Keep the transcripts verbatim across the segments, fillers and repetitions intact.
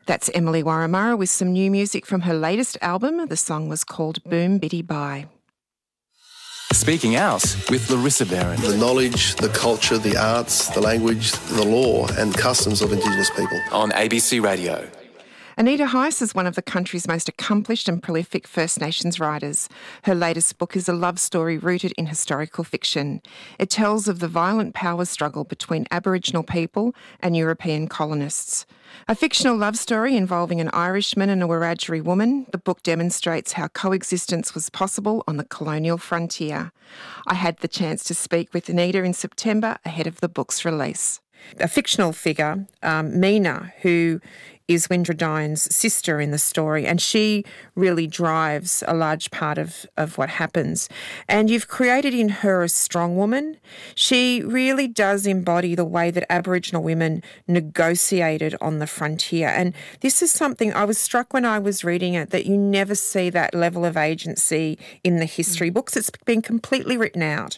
That's Emily Warramurra with some new music from her latest album. The song was called Boom Biddy Bye. Speaking Out with Larissa Barron. The knowledge, the culture, the arts, the language, the law and customs of Indigenous people. On A B C Radio. Anita Heiss is one of the country's most accomplished and prolific First Nations writers. Her latest book is a love story rooted in historical fiction. It tells of the violent power struggle between Aboriginal people and European colonists. A fictional love story involving an Irishman and a Wiradjuri woman, the book demonstrates how coexistence was possible on the colonial frontier. I had the chance to speak with Anita in September ahead of the book's release. A fictional figure, um, Mina, who is Windradine's sister in the story, and she really drives a large part of, of what happens. And you've created in her a strong woman. She really does embody the way that Aboriginal women negotiated on the frontier. And this is something I was struck when I was reading it, that you never see that level of agency in the history books. It's been completely written out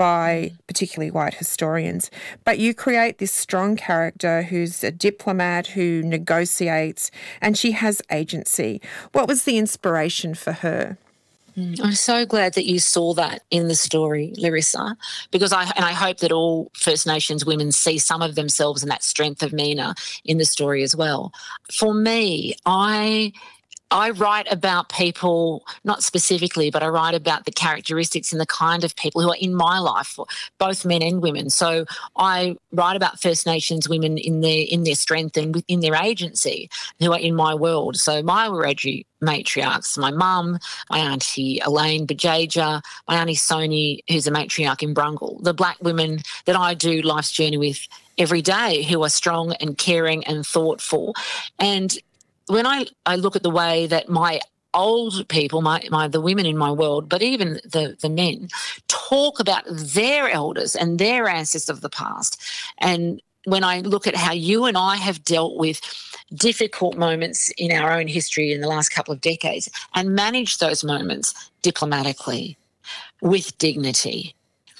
by particularly white historians. But you create this strong character who's a diplomat, who negotiates, and she has agency. What was the inspiration for her? I'm so glad that you saw that in the story, Larissa, because I and I hope that all First Nations women see some of themselves and that strength of Mina in the story as well. For me, I... I write about people, not specifically, but I write about the characteristics and the kind of people who are in my life, both men and women. So I write about First Nations women in their in their strength and within their agency who are in my world. So my Wiradjuri matriarchs, my mum, my auntie Elaine Bajaja, my auntie Soni, who's a matriarch in Brungle, the black women that I do life's journey with every day who are strong and caring and thoughtful. And when I, I look at the way that my old people, my, my the women in my world, but even the, the men, talk about their elders and their ancestors of the past, and when I look at how you and I have dealt with difficult moments in our own history in the last couple of decades and managed those moments diplomatically, with dignity,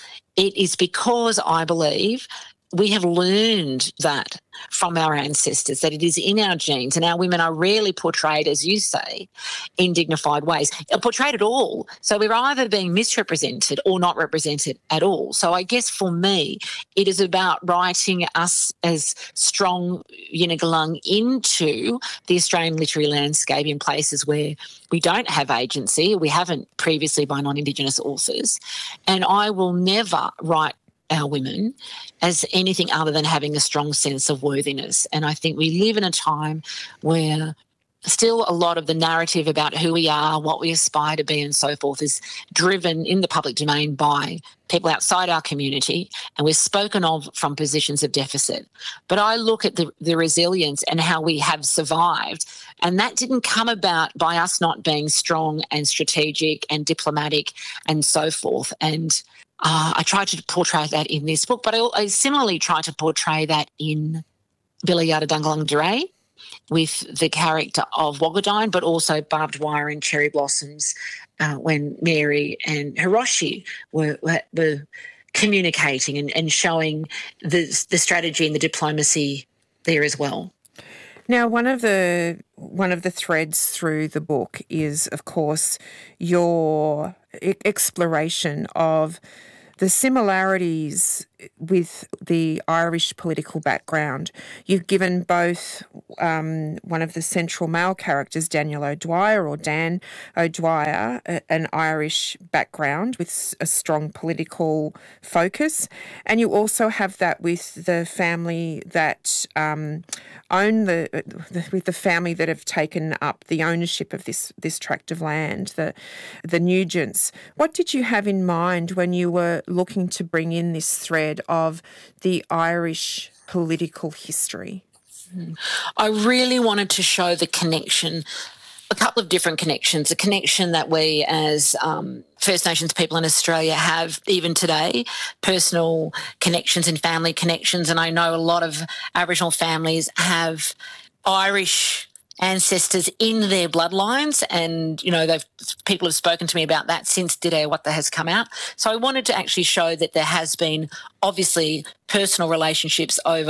it is because I believe we have learned that from our ancestors, that it is in our genes, and our women are rarely portrayed, as you say, in dignified ways. Are portrayed at all. So we're either being misrepresented or not represented at all. So I guess for me, it is about writing us as strong Yinnagalung into the Australian literary landscape in places where we don't have agency, we haven't previously by non-Indigenous authors, and I will never write our women as anything other than having a strong sense of worthiness. And I think we live in a time where still a lot of the narrative about who we are, what we aspire to be and so forth is driven in the public domain by people outside our community, and we're spoken of from positions of deficit. But I look at the, the resilience and how we have survived, and that didn't come about by us not being strong and strategic and diplomatic and so forth. And Uh, I tried to portray that in this book, but I, I similarly try to portray that in Billiarda Dungalung Duray with the character of Wogadine, but also Barbed Wire and Cherry Blossoms uh, when Mary and Hiroshi were, were, were communicating and, and showing the, the strategy and the diplomacy there as well. Now, one of the one of the threads through the book is, of course, your exploration of the similarities with the Irish political background. You've given both um, one of the central male characters, Daniel O'Dwyer or Dan O'Dwyer, a, an Irish background with a strong political focus, and you also have that with the family that um, own the, the with the family that have taken up the ownership of this this tract of land, the the Nugents. What did you have in mind when you were looking to bring in this thread of the Irish political history? I really wanted to show the connection, a couple of different connections, a connection that we as um, First Nations people in Australia have even today, personal connections and family connections. And I know a lot of Aboriginal families have Irish ancestors in their bloodlines, and you know they've people have spoken to me about that since Dide Wata has come out. So I wanted to actually show that there has been obviously personal relationships over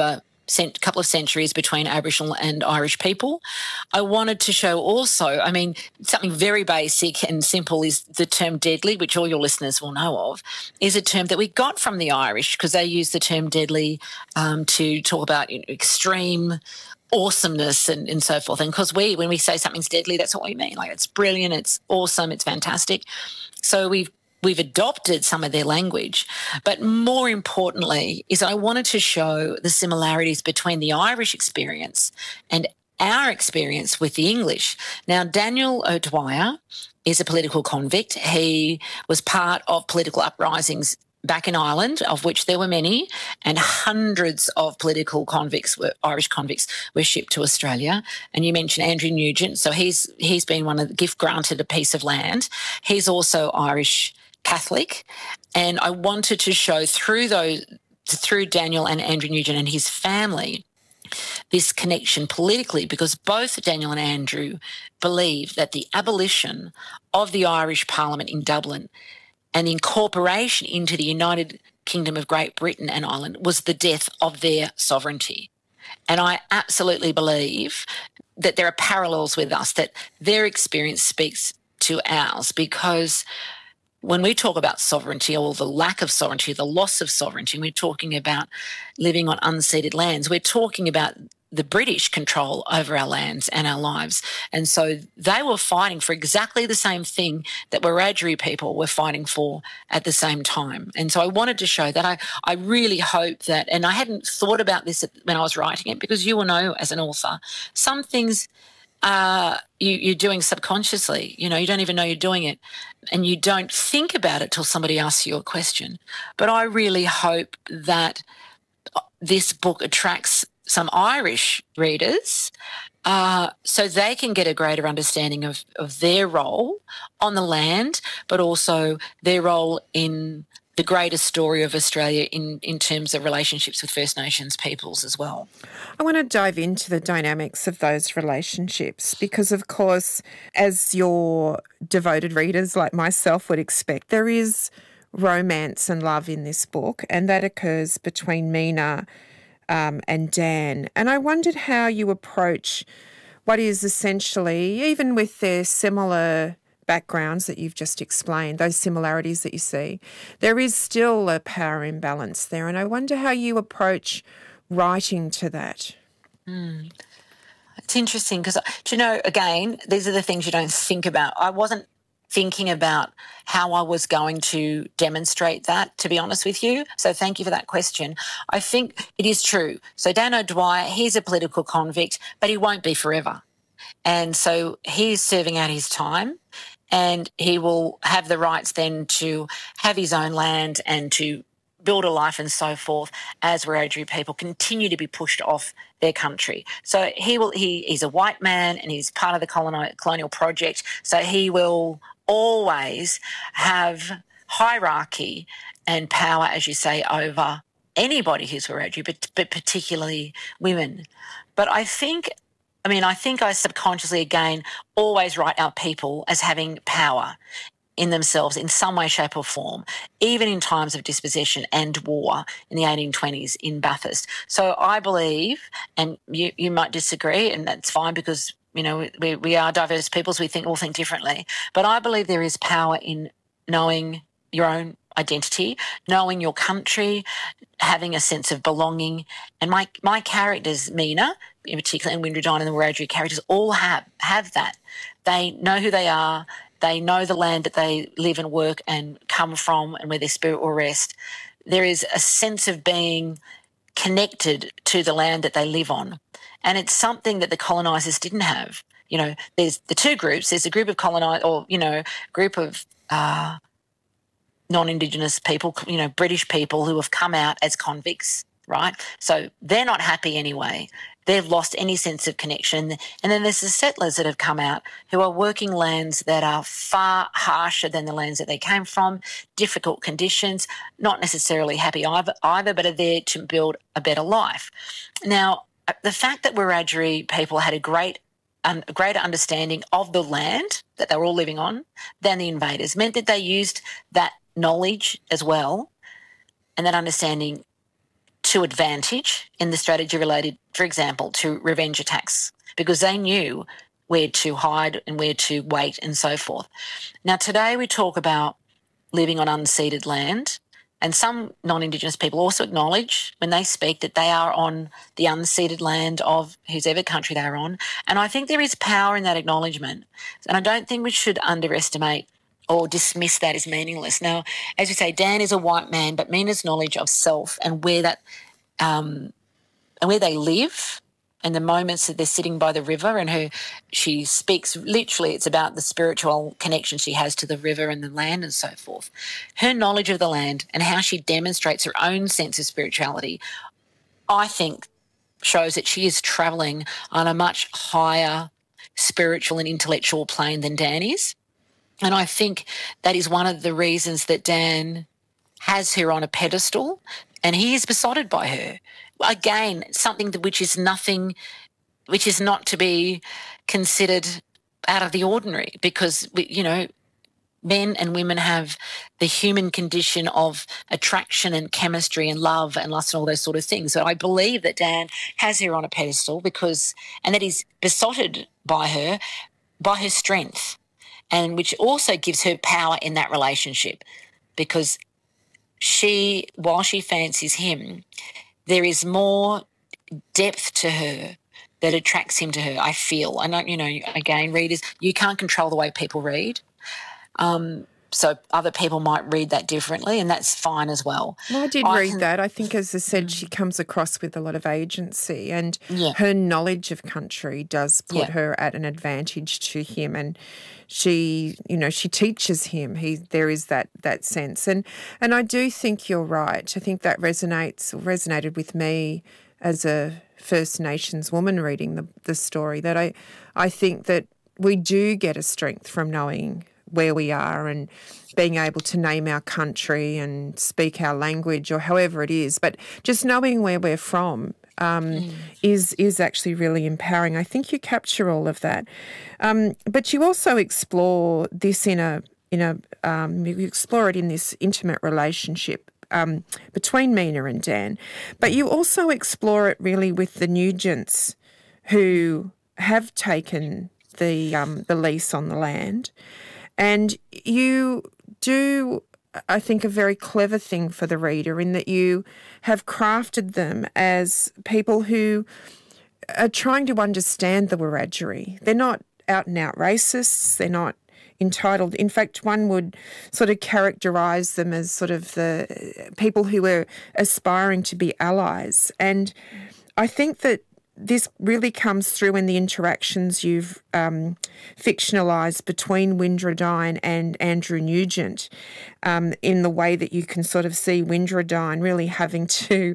cent- couple of centuries between Aboriginal and Irish people. I wanted to show also, I mean, something very basic and simple is the term deadly, which all your listeners will know of, is a term that we got from the Irish because they use the term deadly um, to talk about, you know, extreme awesomeness and, and so forth. And because we, when we say something's deadly, that's what we mean. Like, it's brilliant, it's awesome, it's fantastic. So we've We've adopted some of their language, but more importantly is I wanted to show the similarities between the Irish experience and our experience with the English. Now, Daniel O'Dwyer is a political convict. He was part of political uprisings back in Ireland, of which there were many, and hundreds of political convicts, were Irish convicts, were shipped to Australia. And you mentioned Andrew Nugent, so he's he's been one of the gift granted a piece of land. He's also Irish Catholic, and I wanted to show through those, through Daniel and Andrew Nugent and his family, this connection politically, because both Daniel and Andrew believe that the abolition of the Irish Parliament in Dublin and the incorporation into the United Kingdom of Great Britain and Ireland was the death of their sovereignty. And I absolutely believe that there are parallels with us, that their experience speaks to ours, because when we talk about sovereignty or the lack of sovereignty, the loss of sovereignty, we're talking about living on unceded lands. We're talking about the British control over our lands and our lives. And so they were fighting for exactly the same thing that Wiradjuri people were fighting for at the same time. And so I wanted to show that. I, I really hope that, and I hadn't thought about this when I was writing it, because you will know as an author, some things Uh, you, you're doing subconsciously. You know, you don't even know you're doing it, and you don't think about it till somebody asks you a question. But I really hope that this book attracts some Irish readers uh, so they can get a greater understanding of, of their role on the land, but also their role in the greater story of Australia in, in terms of relationships with First Nations peoples as well. I want to dive into the dynamics of those relationships because, of course, as your devoted readers like myself would expect, there is romance and love in this book, and that occurs between Mina um, and Dan. And I wondered how you approach what is essentially, even with their similar backgrounds that you've just explained, those similarities that you see, there is still a power imbalance there. And I wonder how you approach writing to that. Mm. It's interesting because, do you know, again, these are the things you don't think about. I wasn't thinking about how I was going to demonstrate that, to be honest with you. So thank you for that question. I think it is true. So Dan O'Dwyer, he's a political convict, but he won't be forever. And so he's serving out his time, and he will have the rights then to have his own land and to build a life and so forth as Wiradjuri people continue to be pushed off their country. So he will. He, he's a white man and he's part of the coloni- colonial project, so he will always have hierarchy and power, as you say, over anybody who's Wiradjuri, but, but particularly women. But I think... I mean, I think I subconsciously, again, always write our people as having power in themselves in some way, shape or form, even in times of dispossession and war in the eighteen twenties in Bathurst. So I believe, and you, you might disagree, and that's fine because, you know, we, we are diverse peoples, we think all think differently, but I believe there is power in knowing your own identity, knowing your country, having a sense of belonging. And my my characters, Mina in particular, and Windradyne and the Wiradjuri characters, all have have that. They know who they are. They know the land that they live and work and come from and where their spirit will rest. There is a sense of being connected to the land that they live on. And it's something that the colonisers didn't have. You know, there's the two groups. There's a group of colonised, or, you know, group of uh, non-Indigenous people, you know, British people who have come out as convicts, right? So they're not happy anyway. They've lost any sense of connection. And then there's the settlers that have come out who are working lands that are far harsher than the lands that they came from, difficult conditions, not necessarily happy either, either but are there to build a better life. Now, the fact that Wiradjuri people had a great um, a greater understanding of the land that they were all living on than the invaders meant that they used that knowledge as well and that understanding to advantage in the strategy related, for example, to revenge attacks, because they knew where to hide and where to wait and so forth. Now, today we talk about living on unceded land, and some non-Indigenous people also acknowledge when they speak that they are on the unceded land of whosever country they're on. And I think there is power in that acknowledgement. And I don't think we should underestimate or dismiss that as meaningless. Now, as we say, Dan is a white man, but Mina's knowledge of self and where that um, and where they live and the moments that they're sitting by the river, and her, she speaks literally, it's about the spiritual connection she has to the river and the land and so forth. Her knowledge of the land and how she demonstrates her own sense of spirituality, I think, shows that she is travelling on a much higher spiritual and intellectual plane than Dan is. And I think that is one of the reasons that Dan has her on a pedestal, and he is besotted by her. Again, something that which is nothing, which is not to be considered out of the ordinary, because, we, you know, men and women have the human condition of attraction and chemistry and love and lust and all those sort of things. So I believe that Dan has her on a pedestal because, and that he's besotted by her, by her strength, and which also gives her power in that relationship, because she, while she fancies him, there is more depth to her that attracts him to her, I feel. And, you know, again, readers, you can't control the way people read. Um, so other people might read that differently, and that's fine as well. Well, I did I read can, that. I think, as I said, she comes across with a lot of agency, and yeah. her knowledge of country does put Yeah. her at an advantage to him, and she, you know, she teaches him. He, there is that that sense, and and I do think you're right. I think that resonates resonated with me as a First Nations woman reading the the story. That I, I think that we do get a strength from knowing where we are and being able to name our country and speak our language or however it is. But just knowing where we're from um, mm. is is actually really empowering. I think you capture all of that. Um, but you also explore this in a, in a um, you explore it in this intimate relationship um, between Mina and Dan. But you also explore it really with the Nugents who have taken the um, the lease on the land. And you do, I think, a very clever thing for the reader in that you have crafted them as people who are trying to understand the Wiradjuri. They're not out-and-out racists. They're not entitled. In fact, one would sort of characterise them as sort of the people who are aspiring to be allies. And I think that this really comes through in the interactions you've um, fictionalised between Windradyne and Andrew Nugent, um, in the way that you can sort of see Windradyne really having to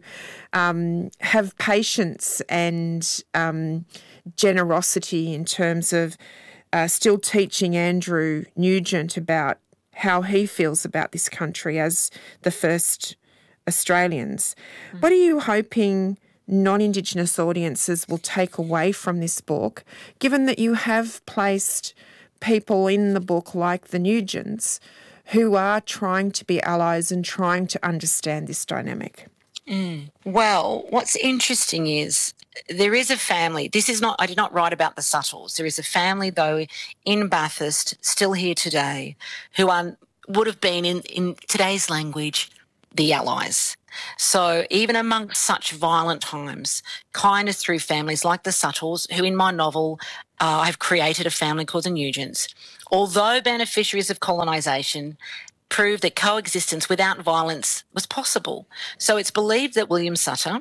um, have patience and um, generosity in terms of uh, still teaching Andrew Nugent about how he feels about this country as the first Australians. Mm. What are you hoping non-Indigenous audiences will take away from this book, given that you have placed people in the book like the Nugents who are trying to be allies and trying to understand this dynamic? Mm. Well, what's interesting is there is a family. This is not, I did not write about the Suttles. There is a family, though, in Bathurst, still here today, who are, would have been, in, in today's language, the allies. So even amongst such violent times, kindness through families like the Suttles, who in my novel uh, have created a family called the Nugents, although beneficiaries of colonisation, proved that coexistence without violence was possible. So it's believed that William Sutter,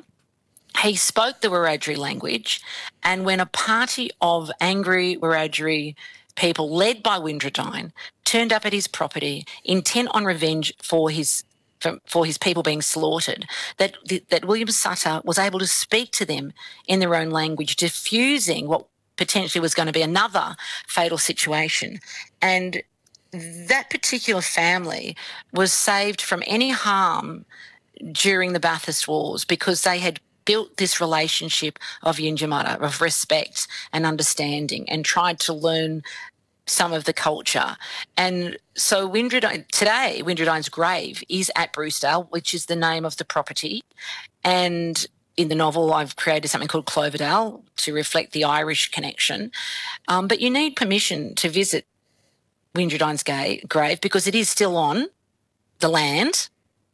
he spoke the Wiradjuri language, and when a party of angry Wiradjuri people led by Windradyne turned up at his property intent on revenge for his For, for his people being slaughtered, that that William Sutter was able to speak to them in their own language, diffusing what potentially was going to be another fatal situation. And that particular family was saved from any harm during the Bathurst Wars because they had built this relationship of Yinyamarra, of respect and understanding, and tried to learn some of the culture. And so Windradine, today, Windradine's grave is at Brucedale, which is the name of the property. And in the novel, I've created something called Cloverdale to reflect the Irish connection. Um, but you need permission to visit Windradine's ga- grave because it is still on the land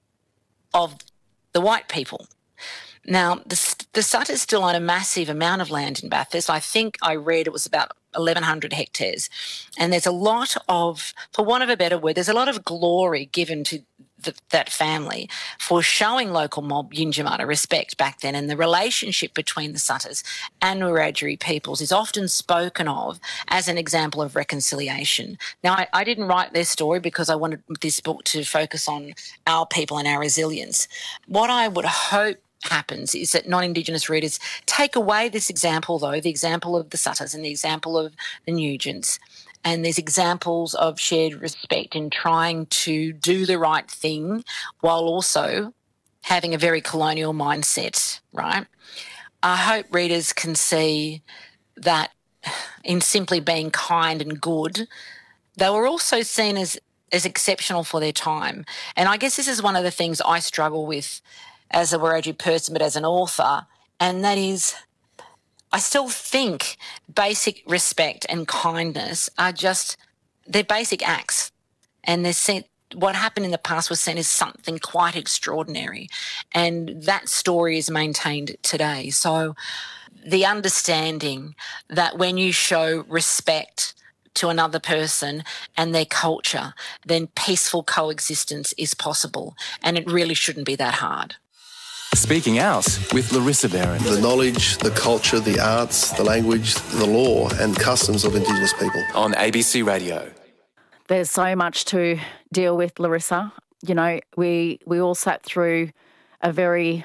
of the white people. Now, the, the Sutters still own a massive amount of land in Bathurst. I think I read it was about eleven hundred hectares. And there's a lot of, for want of a better word, there's a lot of glory given to the, that family for showing local mob Yinjimarra respect back then. And the relationship between the Sutters and Wiradjuri peoples is often spoken of as an example of reconciliation. Now, I, I didn't write their story because I wanted this book to focus on our people and our resilience. What I would hope happens is that non-Indigenous readers take away this example, though, the example of the Sutters and the example of the Nugents, and there's examples of shared respect in trying to do the right thing while also having a very colonial mindset, right? I hope readers can see that in simply being kind and good, they were also seen as, as exceptional for their time. And I guess this is one of the things I struggle with as a Wiradjuri person, but as an author, and that is I still think basic respect and kindness are just, they're basic acts, and they're seen, what happened in the past was seen as something quite extraordinary, and that story is maintained today. So the understanding that when you show respect to another person and their culture, then peaceful coexistence is possible, and it really shouldn't be that hard. Speaking Out with Larissa Behrendt. The knowledge, the culture, the arts, the language, the law and customs of Indigenous people. On A B C Radio. There's so much to deal with, Larissa. You know, we we all sat through a very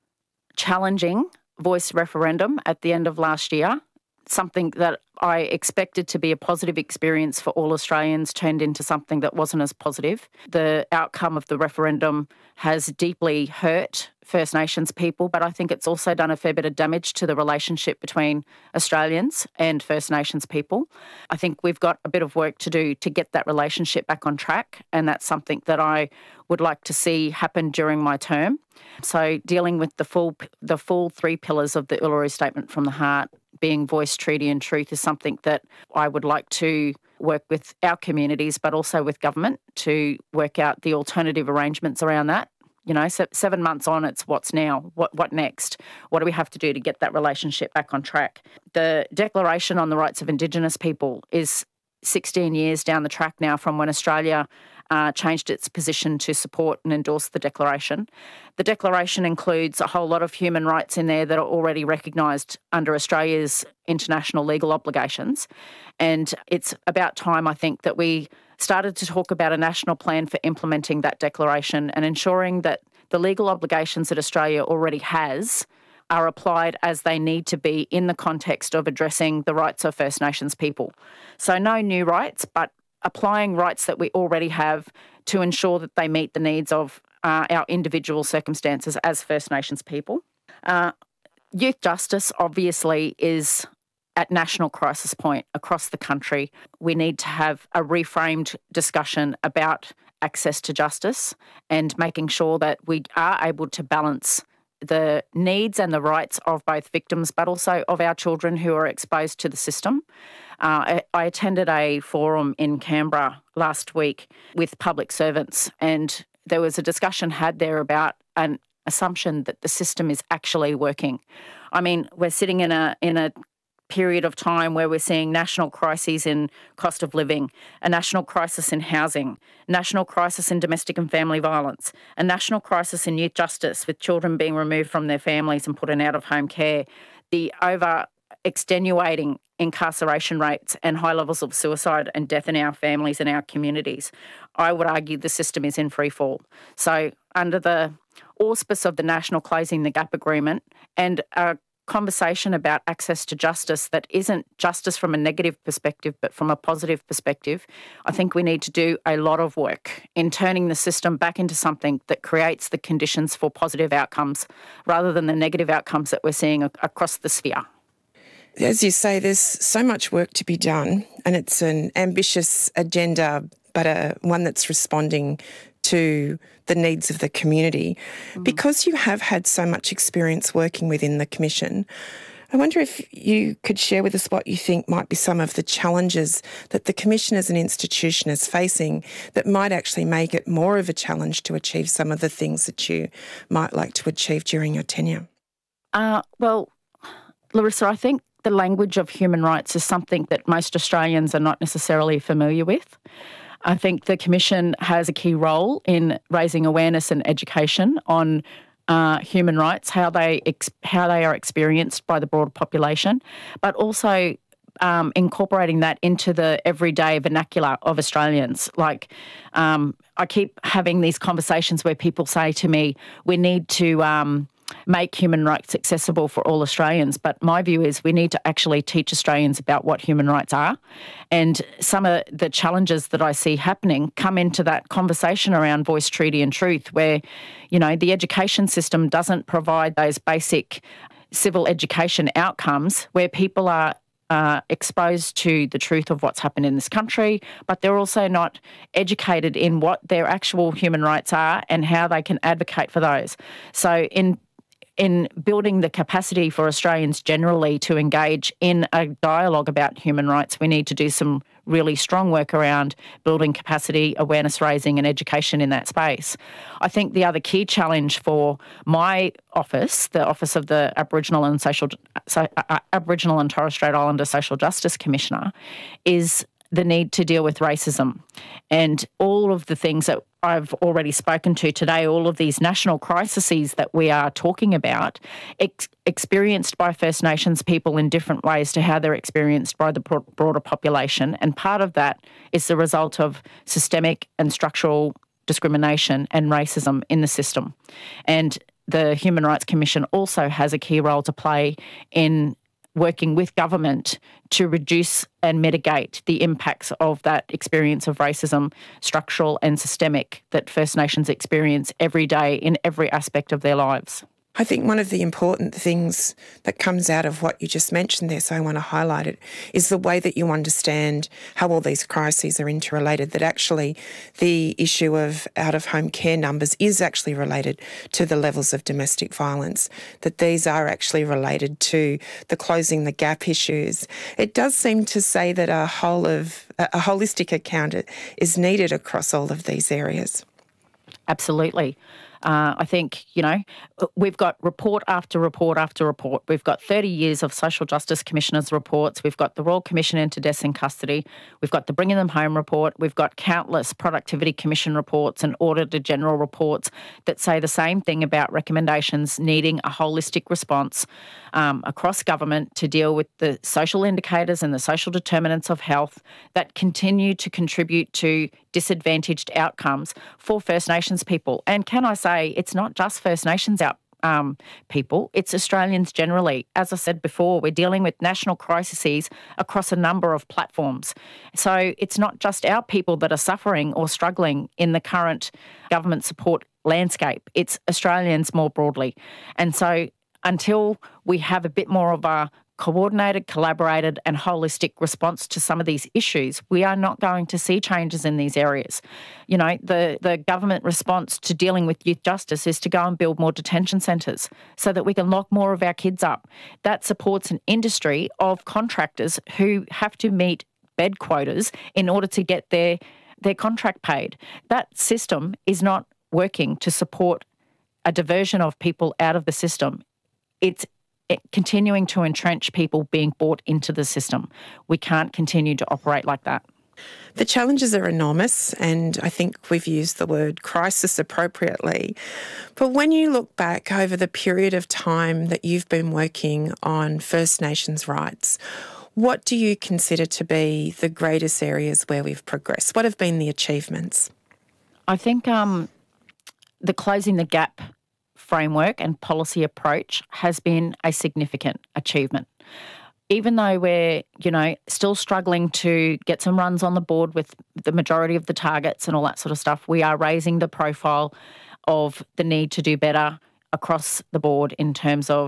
challenging voice referendum at the end of last year, something that I expected to be a positive experience for all Australians turned into something that wasn't as positive. The outcome of the referendum has deeply hurt First Nations people, but I think it's also done a fair bit of damage to the relationship between Australians and First Nations people. I think we've got a bit of work to do to get that relationship back on track, and that's something that I would like to see happen during my term. So dealing with the full the full three pillars of the Uluru Statement from the Heart, being voice, treaty and truth, is something that I would like to work with our communities, but also with government to work out the alternative arrangements around that. You know, so seven months on, it's what's now, what what next? What do we have to do to get that relationship back on track? The Declaration on the Rights of Indigenous People is sixteen years down the track now from when Australia uh, changed its position to support and endorse the Declaration. The Declaration includes a whole lot of human rights in there that are already recognised under Australia's international legal obligations. And it's about time, I think, that we started to talk about a national plan for implementing that declaration and ensuring that the legal obligations that Australia already has are applied as they need to be in the context of addressing the rights of First Nations people. So no new rights, but applying rights that we already have to ensure that they meet the needs of uh, our individual circumstances as First Nations people. Uh, youth justice obviously is at national crisis point across the country. We need to have a reframed discussion about access to justice and making sure that we are able to balance the needs and the rights of both victims but also of our children who are exposed to the system. Uh, I, I attended a forum in Canberra last week with public servants, and there was a discussion had there about an assumption that the system is actually working. I mean, we're sitting in a in a period of time where we're seeing national crises in cost of living, a national crisis in housing, national crisis in domestic and family violence, a national crisis in youth justice with children being removed from their families and put in out-of-home care, the over-extenuating incarceration rates and high levels of suicide and death in our families and our communities. I would argue the system is in free fall. So under the auspice of the National Closing the Gap Agreement and a conversation about access to justice that isn't justice from a negative perspective but from a positive perspective, I think we need to do a lot of work in turning the system back into something that creates the conditions for positive outcomes rather than the negative outcomes that we're seeing across the sphere. As you say, there's so much work to be done, and it's an ambitious agenda, but a, one that's responding to the needs of the community. Mm. Because you have had so much experience working within the Commission, I wonder if you could share with us what you think might be some of the challenges that the Commission as an institution is facing that might actually make it more of a challenge to achieve some of the things that you might like to achieve during your tenure. Uh, well, Larissa, I think the language of human rights is something that most Australians are not necessarily familiar with. I think the Commission has a key role in raising awareness and education on uh, human rights, how they ex- how they are experienced by the broader population, but also um, incorporating that into the everyday vernacular of Australians. Like, um, I keep having these conversations where people say to me, we need to Um, make human rights accessible for all Australians. But my view is we need to actually teach Australians about what human rights are. And some of the challenges that I see happening come into that conversation around voice, treaty and truth, where, you know, the education system doesn't provide those basic civil education outcomes where people are Uh, exposed to the truth of what's happened in this country, but they're also not educated in what their actual human rights are and how they can advocate for those. So in in building the capacity for Australians generally to engage in a dialogue about human rights, we need to do some really strong work around building capacity, awareness raising and education in that space. I think the other key challenge for my office, the Office of the Aboriginal and Social so, uh, Aboriginal and Torres Strait Islander Social Justice Commissioner, is the need to deal with racism and all of the things that I've already spoken to today, all of these national crises that we are talking about, ex- experienced by First Nations people in different ways to how they're experienced by the broader population. And part of that is the result of systemic and structural discrimination and racism in the system. And the Human Rights Commission also has a key role to play in working with government to reduce and mitigate the impacts of that experience of racism, structural and systemic, that First Nations experience every day in every aspect of their lives. I think one of the important things that comes out of what you just mentioned there, so I want to highlight it, is the way that you understand how all these crises are interrelated, that actually the issue of out-of-home care numbers is actually related to the levels of domestic violence, that these are actually related to the closing the gap issues. It does seem to say that a whole of a holistic account is needed across all of these areas. Absolutely. Uh, I think, you know, we've got report after report after report. We've got thirty years of Social Justice Commissioners' reports. We've got the Royal Commission into Deaths in Custody. We've got the Bringing Them Home report. We've got countless Productivity Commission reports and Auditor General reports that say the same thing about recommendations needing a holistic response um, across government to deal with the social indicators and the social determinants of health that continue to contribute to disadvantaged outcomes for First Nations people. And can I say, it's not just First Nations out um, people, it's Australians generally. As I said before, we're dealing with national crises across a number of platforms. So it's not just our people that are suffering or struggling in the current government support landscape, it's Australians more broadly. And so until we have a bit more of a coordinated, collaborated and holistic response to some of these issues, we are not going to see changes in these areas. You know, the, the government response to dealing with youth justice is to go and build more detention centres so that we can lock more of our kids up. That supports an industry of contractors who have to meet bed quotas in order to get their, their contract paid. That system is not working to support a diversion of people out of the system. It's continuing to entrench people being brought into the system. We can't continue to operate like that. The challenges are enormous, and I think we've used the word crisis appropriately. But when you look back over the period of time that you've been working on First Nations rights, what do you consider to be the greatest areas where we've progressed? What have been the achievements? I think um, the Closing the Gap framework and policy approach has been a significant achievement. Even though we're, you know, still struggling to get some runs on the board with the majority of the targets and all that sort of stuff, we are raising the profile of the need to do better across the board in terms of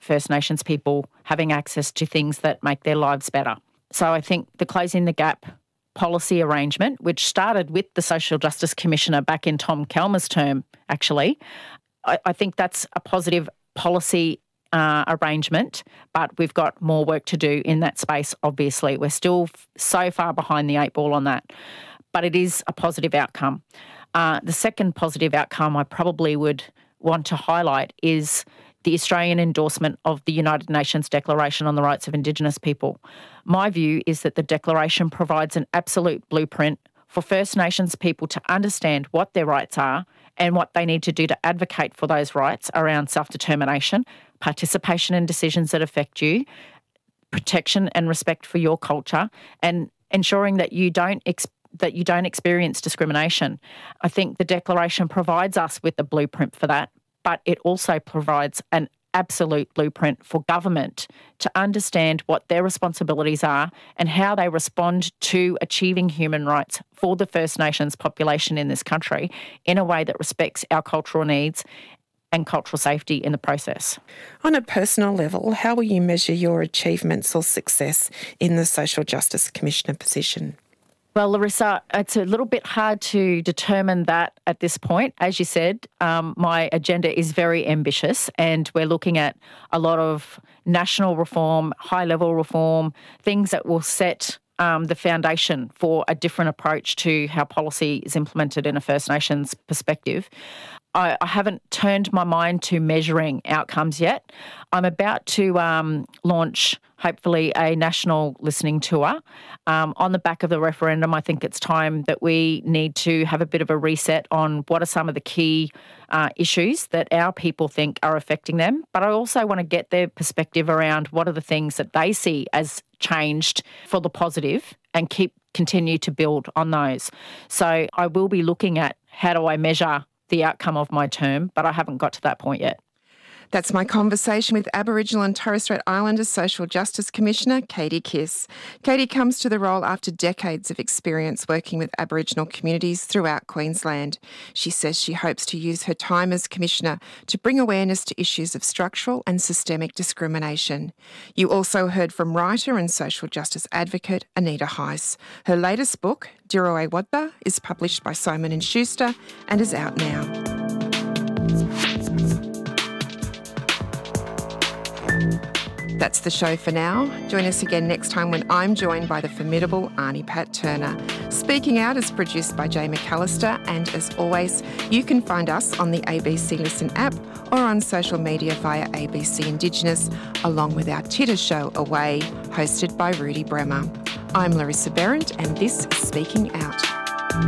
First Nations people having access to things that make their lives better. So I think the Closing the Gap policy arrangement, which started with the Social Justice Commissioner back in Tom Kelmer's term, actually, I, I think that's a positive policy uh, arrangement, but we've got more work to do in that space, obviously. We're still f- so far behind the eight ball on that, but it is a positive outcome. Uh, the second positive outcome I probably would want to highlight is the Australian endorsement of the United Nations Declaration on the Rights of Indigenous People. My view is that the Declaration provides an absolute blueprint for First Nations people to understand what their rights are and what they need to do to advocate for those rights around self-determination, participation in decisions that affect you, protection and respect for your culture, and ensuring that you don't ex- that you don't experience discrimination. I think the Declaration provides us with a blueprint for that, but it also provides an absolute blueprint for government to understand what their responsibilities are and how they respond to achieving human rights for the First Nations population in this country in a way that respects our cultural needs and cultural safety in the process. On a personal level, how will you measure your achievements or success in the Social Justice Commissioner position? Well, Larissa, it's a little bit hard to determine that at this point. As you said, um, my agenda is very ambitious and we're looking at a lot of national reform, high-level reform, things that will set um, the foundation for a different approach to how policy is implemented in a First Nations perspective. I, I haven't turned my mind to measuring outcomes yet. I'm about to um, launch, hopefully, a national listening tour. Um, on the back of the referendum, I think it's time that we need to have a bit of a reset on what are some of the key uh, issues that our people think are affecting them. But I also want to get their perspective around what are the things that they see as changed for the positive and keep continue to build on those. So I will be looking at how do I measure the outcome of my term, but I haven't got to that point yet. That's my conversation with Aboriginal and Torres Strait Islander Social Justice Commissioner Katie Kiss. Katie comes to the role after decades of experience working with Aboriginal communities throughout Queensland. She says she hopes to use her time as Commissioner to bring awareness to issues of structural and systemic discrimination. You also heard from writer and social justice advocate Anita Heiss. Her latest book, Dirowe Wadda, is published by Simon and Schuster and is out now. That's the show for now. Join us again next time when I'm joined by the formidable Arnie Pat Turner. Speaking Out is produced by Jay McAllister, and as always, you can find us on the A B C Listen app or on social media via A B C Indigenous, along with our Titter show Away, hosted by Rudy Bremer. I'm Larissa Behrendt, and this is Speaking Out.